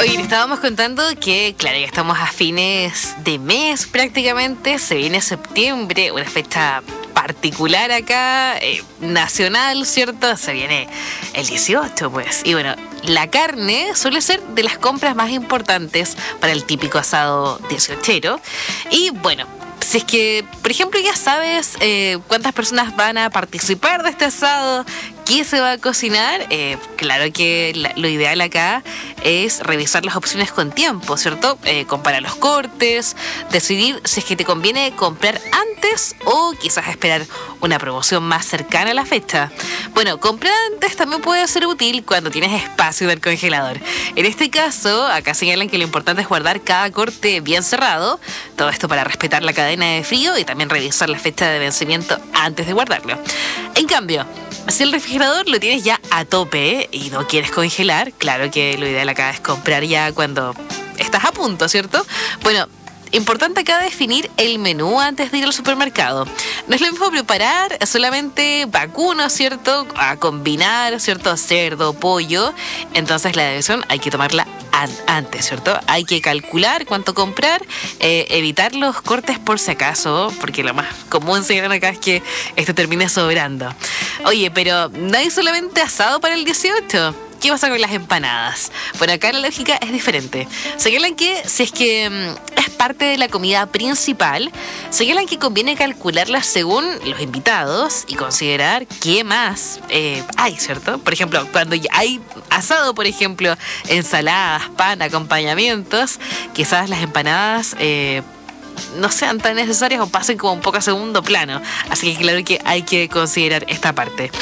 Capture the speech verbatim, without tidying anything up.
Oye, le estábamos contando que, claro, ya estamos a fines de mes prácticamente, se viene septiembre, una fecha particular acá, eh, nacional, ¿cierto? Se viene el dieciocho, pues. Y bueno, la carne suele ser de las compras más importantes para el típico asado dieciochero. Y bueno, si es que, por ejemplo, ya sabes eh, cuántas personas van a participar de este asado, qué se va a cocinar, eh, claro que la, lo ideal acá es revisar las opciones con tiempo, ¿cierto? Eh, comparar los cortes, decidir si es que te conviene comprar antes o quizás esperar una promoción más cercana a la fecha. Bueno, comprar antes también puede ser útil cuando tienes espacio en el congelador. En este caso, acá señalan que lo importante es guardar cada corte bien cerrado, todo esto para respetar la cadena de frío y también revisar la fecha de vencimiento antes de guardarlo. En cambio, si el refrigerador lo tienes ya a tope y no quieres congelar, claro que lo ideal acá es comprar ya cuando estás a punto, ¿cierto? Bueno, importante acá definir el menú antes de ir al supermercado. No es lo mismo preparar solamente vacuno, ¿cierto? A combinar, ¿cierto? Cerdo, pollo. Entonces la decisión hay que tomarla an- antes, ¿cierto? Hay que calcular cuánto comprar, eh, evitar los cortes por si acaso, porque lo más común se acá es que esto termine sobrando. Oye, pero no hay solamente asado para el dieciocho. ¿Qué pasa con las empanadas? Bueno, acá la lógica es diferente. Señalan que si es que mm, es parte de la comida principal, señalan que conviene calcularlas según los invitados y considerar qué más eh, hay, ¿cierto? Por ejemplo, cuando hay asado, por ejemplo, ensaladas, pan, acompañamientos, quizás las empanadas Eh, no sean tan necesarias o pasen como un poco a segundo plano. Así que claro que hay que considerar esta parte.